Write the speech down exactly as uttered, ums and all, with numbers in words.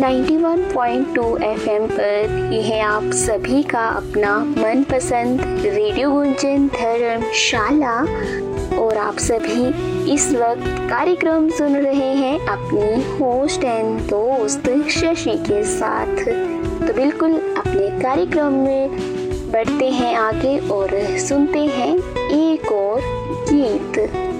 Ninety one point two FM पर ये है आप सभी का अपना मनपसंद रेडियो गुंजन धर्मशाला और आप सभी इस वक्त कार्यक्रम सुन रहे हैं अपनी होस्ट एंड दोस्त शशि के साथ। तो बिल्कुल अपने कार्यक्रम में बढ़ते हैं आगे और सुनते हैं एक और गीत।